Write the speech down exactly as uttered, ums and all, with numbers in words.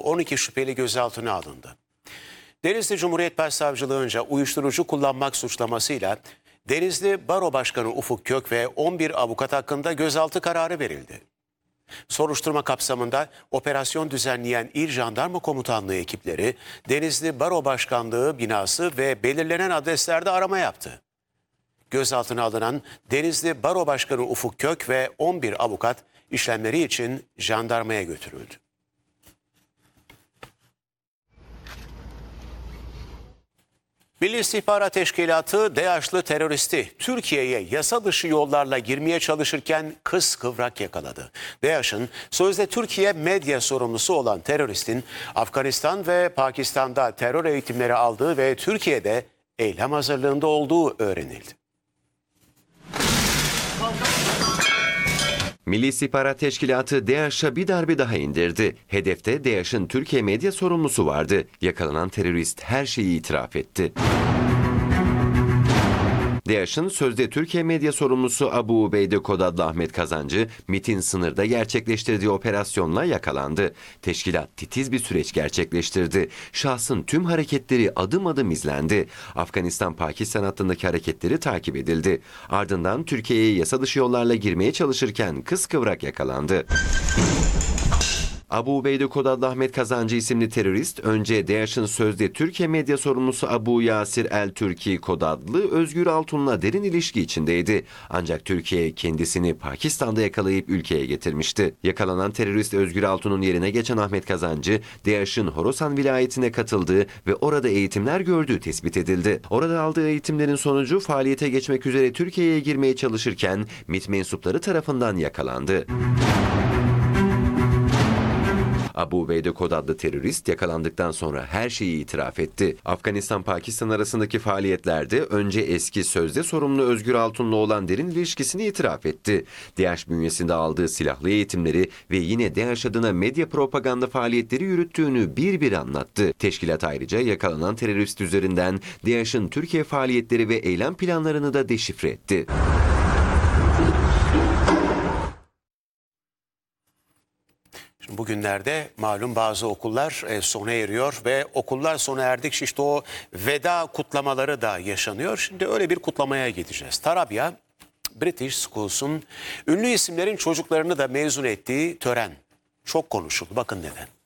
on iki şüpheli gözaltına alındı. Denizli Cumhuriyet Başsavcılığınca uyuşturucu kullanmak suçlamasıyla Denizli Baro Başkanı Ufuk Kök ve on bir avukat hakkında gözaltı kararı verildi. Soruşturma kapsamında operasyon düzenleyen İl Jandarma Komutanlığı ekipleri Denizli Baro Başkanlığı binası ve belirlenen adreslerde arama yaptı. Gözaltına alınan Denizli Baro Başkanı Ufuk Kök ve on bir avukat işlemleri için jandarmaya götürüldü. Milli İstihbarat Teşkilatı DAEŞ'lı teröristi Türkiye'ye yasa dışı yollarla girmeye çalışırken kıskıvrak yakaladı. DAEŞ'in sözde Türkiye medya sorumlusu olan teröristin Afganistan ve Pakistan'da terör eğitimleri aldığı ve Türkiye'de eylem hazırlığında olduğu öğrenildi. Milli İstihbarat Teşkilatı DAEŞ'a bir darbe daha indirdi. Hedefte DAEŞ'in Türkiye medya sorumlusu vardı. Yakalanan terörist her şeyi itiraf etti. DAEŞ'in sözde Türkiye medya sorumlusu Abu Ubeyde Kod adlı Ahmet Kazancı, MİT'in sınırda gerçekleştirdiği operasyonla yakalandı. Teşkilat titiz bir süreç gerçekleştirdi. Şahsın tüm hareketleri adım adım izlendi. Afganistan-Pakistan hattındaki hareketleri takip edildi. Ardından Türkiye'ye yasa dışı yollarla girmeye çalışırken kıskıvrak yakalandı. Abu Ubeyde Kod adlı Ahmet Kazancı isimli terörist önce DAEŞ'in sözde Türkiye medya sorumlusu Abu Yasir El-Türki Kod adlı Özgür Altun'la derin ilişki içindeydi. Ancak Türkiye kendisini Pakistan'da yakalayıp ülkeye getirmişti. Yakalanan terörist Özgür Altun'un yerine geçen Ahmet Kazancı, DAEŞ'in Horasan vilayetine katıldığı ve orada eğitimler gördüğü tespit edildi. Orada aldığı eğitimlerin sonucu faaliyete geçmek üzere Türkiye'ye girmeye çalışırken MİT mensupları tarafından yakalandı. Abu Ubeyde Kod adlı terörist yakalandıktan sonra her şeyi itiraf etti. Afganistan-Pakistan arasındaki faaliyetlerde önce eski sözde sorumlu Özgür Altun'la olan derin ilişkisini itiraf etti. DAEŞ bünyesinde aldığı silahlı eğitimleri ve yine DAEŞ adına medya propaganda faaliyetleri yürüttüğünü bir bir anlattı. Teşkilat ayrıca yakalanan terörist üzerinden DAEŞ'in Türkiye faaliyetleri ve eylem planlarını da deşifre etti. Bugünlerde malum bazı okullar sona eriyor ve okullar sona erdikçe işte o veda kutlamaları da yaşanıyor. Şimdi öyle bir kutlamaya gideceğiz. Tarabya British Schools'un ünlü isimlerin çocuklarını da mezun ettiği tören çok konuşuldu. Bakın neden.